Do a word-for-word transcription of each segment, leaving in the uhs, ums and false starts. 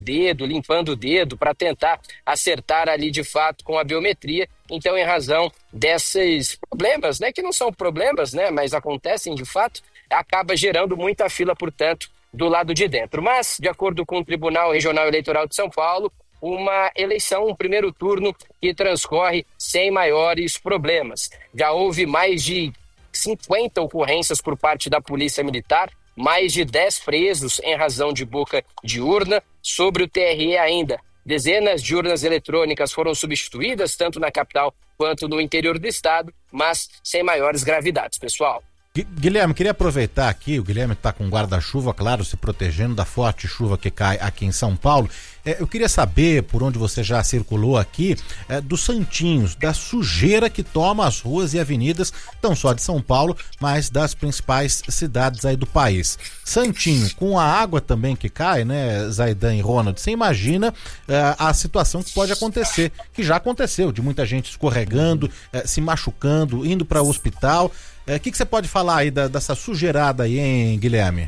dedo, limpando o dedo para tentar acertar ali de fato com a biometria. Então, em razão desses problemas, né, que não são problemas, né, mas acontecem de fato, acaba gerando muita fila, portanto, do lado de dentro. Mas, de acordo com o Tribunal Regional Eleitoral de São Paulo, uma eleição, um primeiro turno que transcorre sem maiores problemas. Já houve mais de cinquenta ocorrências por parte da Polícia Militar, mais de dez presos em razão de boca de urna. Sobre o T R E ainda, dezenas de urnas eletrônicas foram substituídas, tanto na capital quanto no interior do estado, mas sem maiores gravidades, pessoal. Guilherme, queria aproveitar aqui, o Guilherme está com guarda-chuva, claro, se protegendo da forte chuva que cai aqui em São Paulo. É, eu queria saber, por onde você já circulou aqui, é, dos santinhos, da sujeira que toma as ruas e avenidas, não só de São Paulo, mas das principais cidades aí do país. Santinho, com a água também que cai, né, Zaidan e Ronald, você imagina é, a situação que pode acontecer, que já aconteceu, de muita gente escorregando, é, se machucando, indo para o hospital. O é, que, que você pode falar aí da, dessa sujeirada aí, hein, Guilherme?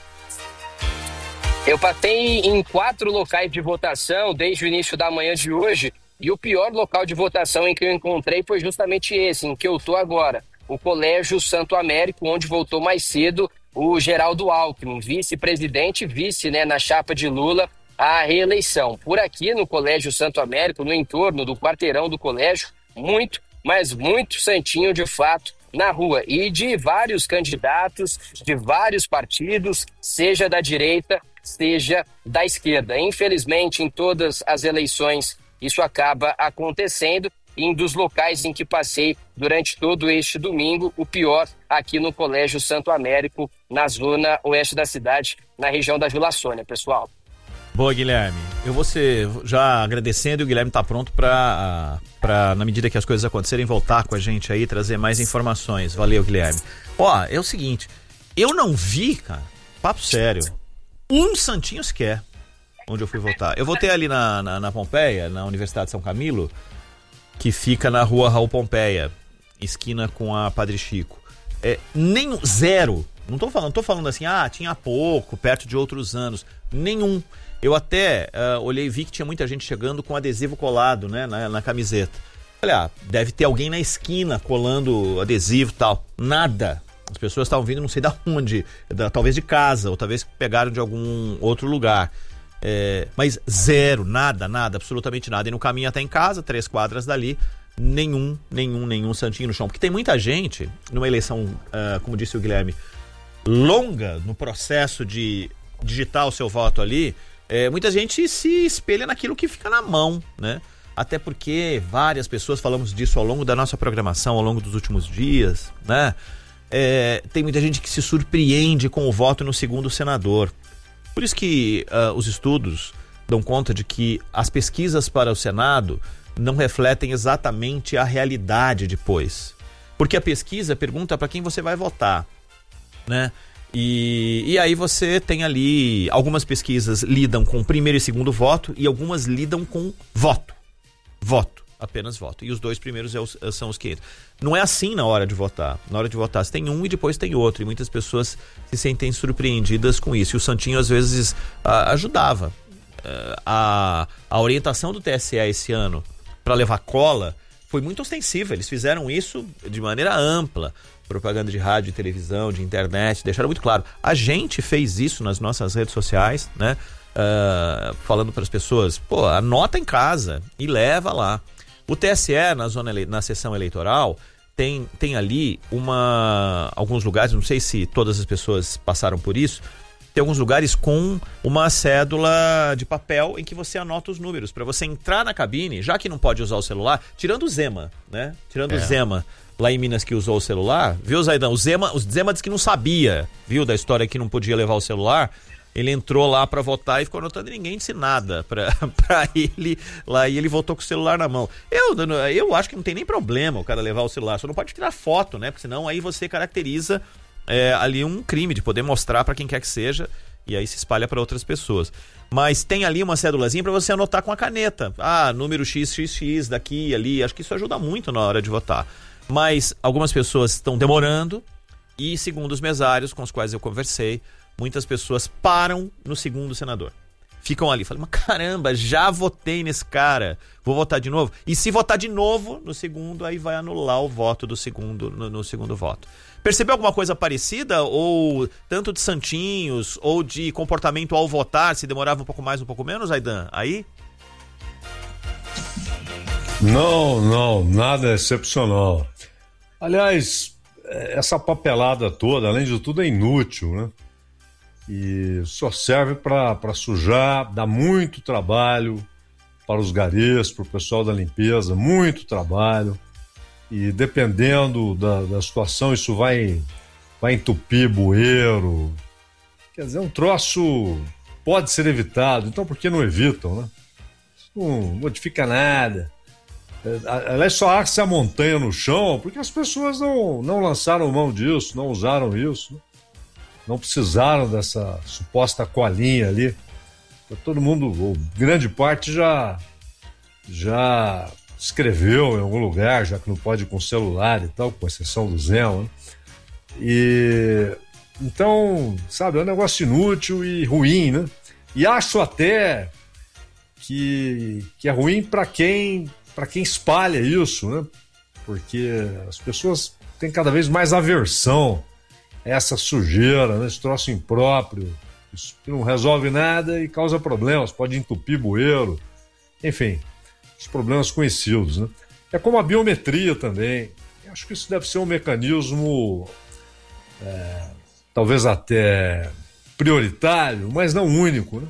Eu passei em quatro locais de votação desde o início da manhã de hoje, e o pior local de votação em que eu encontrei foi justamente esse, em que eu estou agora, o Colégio Santo Américo, onde votou mais cedo o Geraldo Alckmin, vice-presidente, vice, né, na chapa de Lula, à reeleição. Por aqui no Colégio Santo Américo, no entorno do quarteirão do colégio, muito, mas muito santinho de fato na rua, e de vários candidatos, de vários partidos, seja da direita, seja da esquerda. Infelizmente, em todas as eleições, isso acaba acontecendo. E um dos locais em que passei durante todo este domingo, o pior aqui no Colégio Santo Américo, na zona oeste da cidade, na região da Vila Sônia, pessoal. Boa, Guilherme. Eu vou ser já agradecendo, e o Guilherme está pronto para, para, na medida que as coisas acontecerem, voltar com a gente aí, trazer mais informações. Valeu, Guilherme. Ó, é o seguinte, eu não vi, cara, papo sério, um santinho sequer onde eu fui votar. Eu votei ali na, na, na Pompeia, na Universidade de São Camilo, que fica na rua Raul Pompeia, esquina com a Padre Chico. É, nenhum, zero. Não tô falando, tô falando assim, ah, tinha pouco, perto de outros anos. Nenhum. Eu até uh, olhei e vi que tinha muita gente chegando com adesivo colado, né, na, na camiseta. Falei, ah, deve ter alguém na esquina colando adesivo e tal. Nada. As pessoas estavam vindo não sei da onde, da, talvez de casa, ou talvez pegaram de algum outro lugar. É, mas zero, nada, nada, absolutamente nada. E no caminho até em casa, três quadras dali, nenhum, nenhum, nenhum santinho no chão. Porque tem muita gente, numa eleição, uh, como disse o Guilherme, longa no processo de digitar o seu voto ali, é, muita gente se espelha naquilo que fica na mão, né? Até porque várias pessoas, falamos disso ao longo da nossa programação, ao longo dos últimos dias, né? É, tem muita gente que se surpreende com o voto no segundo senador. Por isso que uh, os estudos dão conta de que as pesquisas para o Senado não refletem exatamente a realidade depois. Porque a pesquisa pergunta para quem você vai votar, né? E, e aí você tem ali, algumas pesquisas lidam com primeiro e segundo voto e algumas lidam com voto. Voto, apenas voto. E os dois primeiros é os, são os que entram. Não é assim na hora de votar. Na hora de votar você tem um e depois tem outro. E muitas pessoas se sentem surpreendidas com isso. E o Santinho às vezes a, ajudava. A, a orientação do T S E esse ano para levar cola foi muito ostensiva. Eles fizeram isso de maneira ampla. Propaganda de rádio, de televisão, de internet, deixaram muito claro. A gente fez isso nas nossas redes sociais, né? Uh, falando para as pessoas, pô, anota em casa e leva lá. O T S E, na, zona ele... na sessão eleitoral, tem, tem ali uma... alguns lugares, não sei se todas as pessoas passaram por isso, tem alguns lugares com uma cédula de papel em que você anota os números, para você entrar na cabine, já que não pode usar o celular, tirando o Zema, né? Tirando é. o Zema, lá em Minas, que usou o celular, viu, Zaidão? O Zema, o Zema disse que não sabia, viu, da história que não podia levar o celular. Ele entrou lá pra votar e ficou anotando, e ninguém disse nada pra, pra ele lá, e ele votou com o celular na mão. Eu, eu acho que não tem nem problema o cara levar o celular, só não pode tirar foto, né? Porque senão aí você caracteriza é, ali um crime de poder mostrar pra quem quer que seja, e aí se espalha pra outras pessoas. Mas tem ali uma cédulazinha pra você anotar com a caneta. Ah, número xis xis xis daqui e ali, acho que isso ajuda muito na hora de votar. Mas algumas pessoas estão demorando e, segundo os mesários com os quais eu conversei, muitas pessoas param no segundo senador. ficam ali. Falei, mas caramba, já votei nesse cara, vou votar de novo. E se votar de novo no segundo, aí vai anular o voto do segundo, no, no segundo voto. Percebeu alguma coisa parecida? Ou tanto de santinhos, ou de comportamento ao votar, se demorava um pouco mais, um pouco menos, Aidan? Aí? Não, não, nada excepcional. Aliás, essa papelada toda, além de tudo, é inútil, né? E só serve para sujar, dá muito trabalho para os garis, para o pessoal da limpeza, muito trabalho. E dependendo da, da situação, isso vai, vai entupir bueiro. Quer dizer, um troço pode ser evitado, então por que não evitam, né? Isso não modifica nada. Aliás, só arce a montanha no chão porque as pessoas não, não lançaram mão disso, não usaram isso, né? Não precisaram dessa suposta colinha ali. Todo mundo, ou grande parte, já, já escreveu em algum lugar, já que não pode ir com celular e tal, com exceção do Zema, né? E então, sabe, é um negócio inútil e ruim, né? E acho até que, que é ruim para quem, para quem espalha isso, né? Porque as pessoas têm cada vez mais aversão a essa sujeira, né? Esse troço impróprio, isso que não resolve nada e causa problemas, pode entupir bueiro, enfim, os problemas conhecidos, né? É como a biometria também. Eu acho que isso deve ser um mecanismo é, talvez até prioritário, mas não único, né?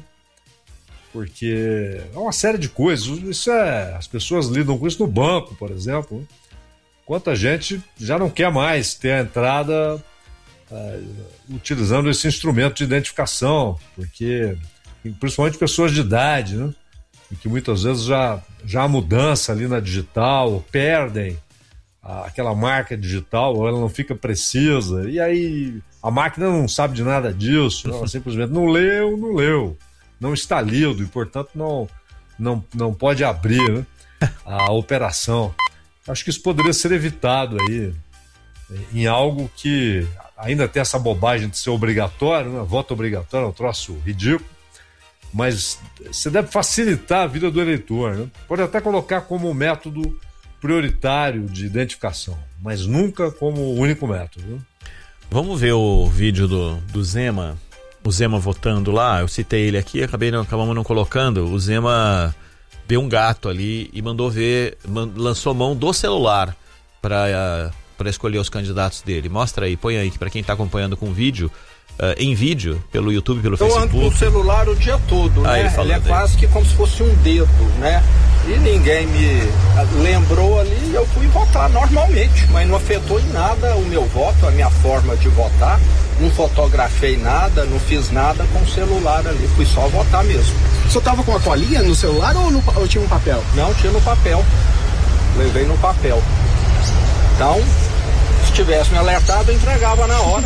Porque é uma série de coisas. Isso é, as pessoas lidam com isso no banco, por exemplo, né? Quanta gente já não quer mais ter a entrada é, utilizando esse instrumento de identificação, porque principalmente pessoas de idade, né? E que muitas vezes já, já há mudança ali na digital, perdem a, aquela marca digital, ou ela não fica precisa, e aí a máquina não sabe de nada disso, ela simplesmente não leu, não leu, não está lido, e portanto não, não, não pode abrir, né, a operação. Acho que isso poderia ser evitado aí, em algo que ainda tem essa bobagem de ser obrigatório, né? Voto obrigatório é um troço ridículo, mas você deve facilitar a vida do eleitor, né? Pode até colocar como método prioritário de identificação, mas nunca como único método, né? Vamos ver o vídeo do, do Zema, o Zema votando lá. Eu citei ele aqui, acabei não, acabamos não colocando. O Zema deu um gato ali e mandou ver, man, lançou mão do celular para para escolher os candidatos dele. Mostra aí, põe aí, para quem está acompanhando com vídeo, uh, em vídeo, pelo YouTube, pelo eu Facebook. Eu ando com o celular o dia todo, ah, né? Ele, ele é quase que como se fosse um dedo, né? E ninguém me lembrou ali e eu fui votar normalmente, mas não afetou em nada o meu voto, a minha forma de votar. Não fotografei nada, não fiz nada com o celular ali, fui só votar mesmo. O senhor tava com a colinha no celular ou, no, ou tinha um papel? Não, tinha no papel. Levei no papel. Então, se tivesse me alertado, eu entregava na hora.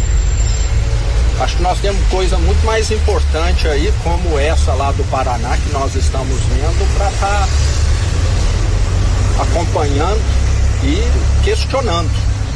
Acho que nós temos coisa muito mais importante aí, como essa lá do Paraná, que nós estamos vendo, para estar tá acompanhando e questionando.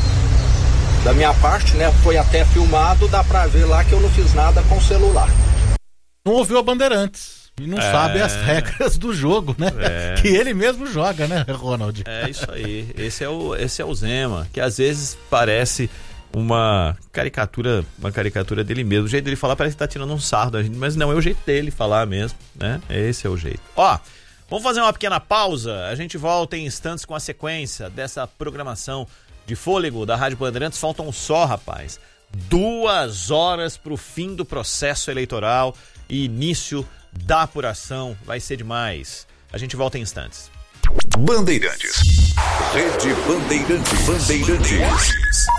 Da minha parte, né, foi até filmado, dá para ver lá que eu não fiz nada com o celular. Não ouviu a Bandeirantes. E não é... sabe as regras do jogo, né? É... Que ele mesmo joga, né, Ronald? É isso aí. Esse é o, esse é o Zema, que às vezes parece uma caricatura, uma caricatura dele mesmo. O jeito dele falar parece que tá tirando um sarro da gente, mas não, é o jeito dele falar mesmo, né? Esse é o jeito. Ó, vamos fazer uma pequena pausa. A gente volta em instantes com a sequência dessa programação de fôlego da Rádio Bandeirantes. Faltam só, rapaz, duas horas pro fim do processo eleitoral e início da apuração. Vai ser demais. A gente volta em instantes. Bandeirantes. Rede Bandeirantes. Bandeirantes.